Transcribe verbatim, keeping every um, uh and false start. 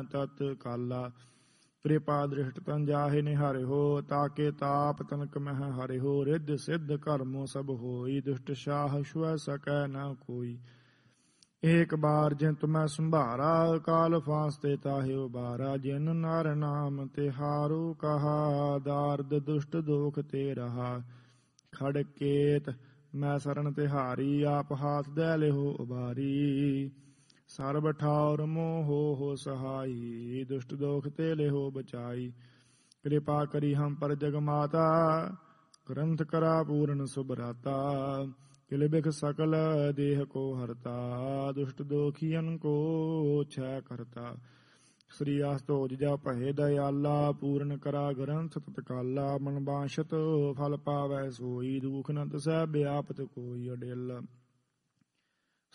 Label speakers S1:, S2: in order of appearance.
S1: ਤਤ ਕਾਲਾ। ਕਿਰਪਾ ਦ੍ਰਿਸ਼ਟ ਤਨ ਜਾਹੇ ਨਿਹਾਰਿਓ ਤਾਕੇ ਤਾਪ ਤਨਕ ਮਹਿ ਹਰਿਓ। ਰਿੱਧ ਸਿੱਧ ਕਰਮੋ ਸਭ ਹੋਈ ਦੁਸ਼ਟ ਸ਼ਾਹ ਛੁਐ ਸਕੈ ਨਾ ਕੋਈ। ਏਕ ਬਾਰ ਜਿਨ ਤੁਮੈ ਸੰਭਾਰਾ ਕਾਲ ਫਾਸਤੇ ਤਾਹਿ ਉਬਾਰਾ। ਜਿਨ ਨਰ ਨਾਮ ਤਿਹਾਰੂ ਕਹਾ ਦਾਰਦ ਦੁਸ਼ਟ ਦੋਖ ਤੇ ਰਹਾ। ਖੜ ਕੇਤ ਮੈਂ ਸਰਨ ਤਿਹਾਰੀ ਆਪ ਹਾਥ ਦੈ ਲਿਹੋ ਉਬਾਰੀ। ਸਰਬ ਠਾਉਰ ਮੋਹੋ ਹੋ ਸਹਾਈ ਦੁਸ਼ਟ ਦੋਖ ਤੇ ਲਿਹੋ ਬਚਾਈ। ਕਿਰਪਾ ਕਰੀ ਹਮ ਪਰ ਜਗ ਮਾਤਾ ਗ੍ਰੰਥ ਕਰਾ ਪੂਰਨ ਸੁਭਰਾਤਾ। ਕਿਲ ਬਿਖ ਸਕਲ ਦੇਹ ਕੋ ਹਰਤਾ ਦੁਸ਼ਟ ਦੋਖੀਅਨ ਕੋ ਛੈ ਕਰਤਾ। ਸ੍ਰੀ ਆਸਤੋਜ ਜਾ ਭਏ ਦਇਆਲਾ ਪੂਰਨ ਕਰਾ ਗ੍ਰੰਥ ਤਤਕਾਲਾ। ਮਨ ਬਾਸ਼ਤ ਫਲ ਪਾਵੈ ਸੋਈ ਦੁਖ ਨ ਤਸੈ ਬਿਆਪਤ ਕੋਈ ਅਡੇਲਾ।